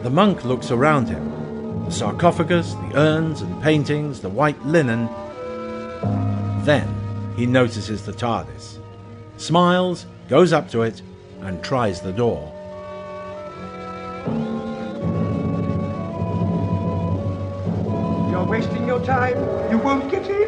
The monk looks around him. The sarcophagus, the urns and paintings, the white linen. Then he notices the TARDIS, smiles, goes up to it, and tries the door. You're wasting your time. You won't get in.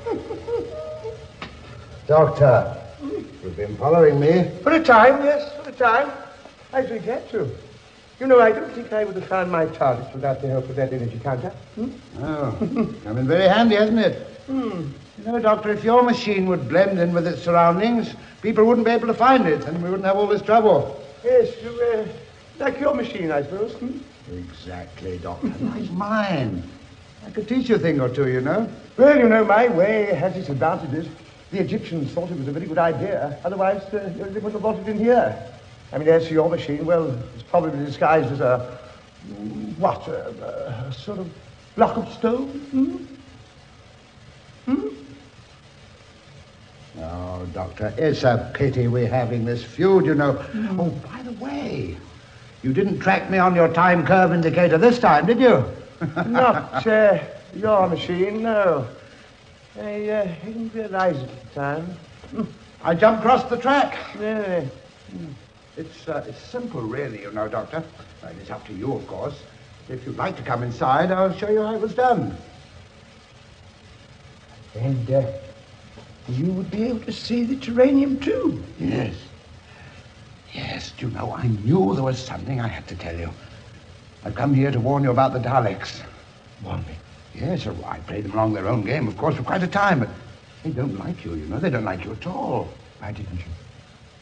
Doctor, you've been following me? For a time, yes, for a time. I shall get to. You know, I don't think I would have found my TARDIS without the help of that energy counter. Oh, come in very handy, hasn't it? You know, Doctor, if your machine would blend in with its surroundings, people wouldn't be able to find it, and we wouldn't have all this trouble. Yes, you, like your machine, I suppose. Exactly, Doctor. Like mine. I could teach you a thing or two, you know. Well, you know, my way has its advantages. The Egyptians thought it was a very good idea. Otherwise, they wouldn't have brought it in here. I mean, as for your machine, well, it's probably disguised as a sort of block of stone? Oh, Doctor, it's a pity we're having this feud, you know. Oh, by the way, you didn't track me on your time curve indicator this time, did you? Not your machine, no. I didn't realize it at the time. I jumped across the track. No. It's simple, really, you know, Doctor. And it's up to you, of course. If you'd like to come inside, I'll show you how it was done. And you would be able to see the terranium, too? Yes. Yes, do you know, I knew there was something I had to tell you. I've come here to warn you about the Daleks. Warn me? Yes, I played them along their own game, of course, for quite a time, but they don't like you, you know. They don't like you at all. Why didn't you?